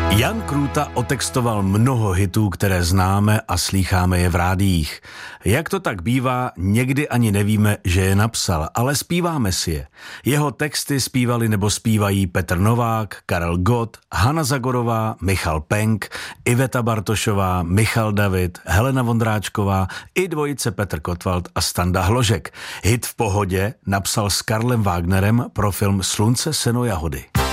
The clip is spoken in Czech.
Jan Krůta otextoval mnoho hitů, které známe a slýcháme je v rádiích. Jak to tak bývá, někdy ani nevíme, že je napsal, ale zpíváme si je. Jeho texty zpívali nebo zpívají Petr Novák, Karel Gott, Hana Zagorová, Michal Penk, Iveta Bartošová, Michal David, Helena Vondráčková i dvojice Petr Kottwald a Standa Hložek. Hit V pohodě napsal s Karlem Wagnerem pro film Slunce, seno, jahody.